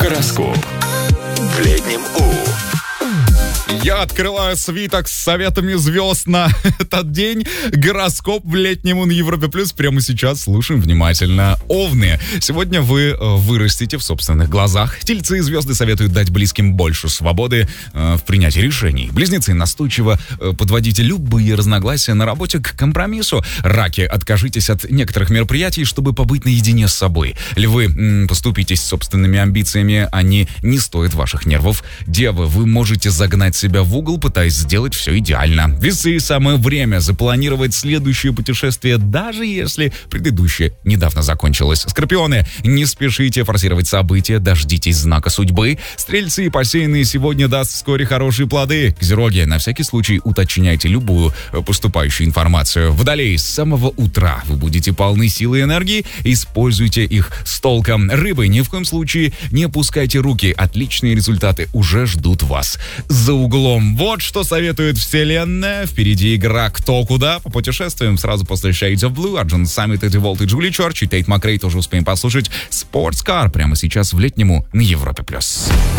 Гороскоп в летнем У. Я открываю свиток с советами звезд на этот день. Гороскоп в летнем на Европе Плюс. Прямо сейчас слушаем внимательно. Овны. Сегодня вы вырастете в собственных глазах. Тельцы и звезды советуют дать близким больше свободы в принятии решений. Близнецы настойчиво подводите любые разногласия на работе к компромиссу. Раки, откажитесь от некоторых мероприятий, чтобы побыть наедине с собой. Львы, поступитесь собственными амбициями, они не стоят ваших нервов. Девы, вы можете загнать себя в угол, пытаясь сделать все идеально. Весы, самое время запланировать следующее путешествие, даже если предыдущее недавно закончилось. Скорпионы, не спешите форсировать события, дождитесь знака судьбы. Стрельцы, посеянные сегодня даст вскоре хорошие плоды. Козероги, на всякий случай уточняйте любую поступающую информацию. Водолеи, с самого утра вы будете полны силы и энергии, используйте их с толком. Рыбы, ни в коем случае не опускайте руки, отличные результаты уже ждут вас за углом. Вот что советует вселенная. Впереди игра «Кто куда». Попутешествуем сразу после Shades of Blue, Argent Summit, Эдди Волт и Джули Чорч, и Тейт Макрей тоже успеем послушать. Sports Car прямо сейчас в летнему на Европе+.